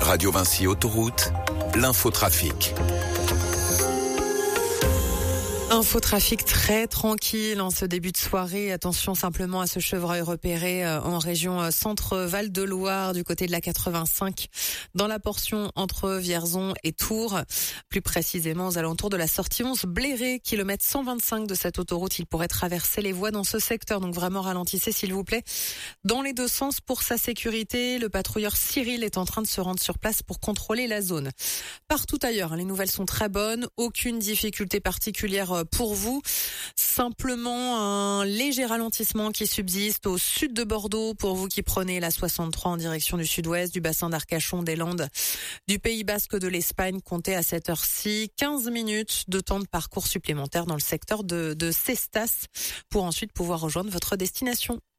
Radio Vinci Autoroute, l'infotrafic. Infotrafic très tranquille en ce début de soirée. Attention simplement à ce chevreuil repéré en région Centre-Val de Loire du côté de la 85 dans la portion entre Vierzon et Tours. Plus précisément aux alentours de la sortie 11 Bléré, kilomètre 125 de cette autoroute. Il pourrait traverser les voies dans ce secteur, donc vraiment ralentissez s'il vous plaît. Dans les deux sens pour sa sécurité, le patrouilleur Cyril est en train de se rendre sur place pour contrôler la zone. Partout ailleurs, les nouvelles sont très bonnes, aucune difficulté particulière pour vous. Simplement un léger ralentissement qui subsiste au sud de Bordeaux pour vous qui prenez la 63 en direction du sud-ouest, du bassin d'Arcachon, des Landes, du Pays Basque, de l'Espagne. Comptez à cette heure-ci 15 minutes de temps de parcours supplémentaire dans le secteur de Cestas pour ensuite pouvoir rejoindre votre destination.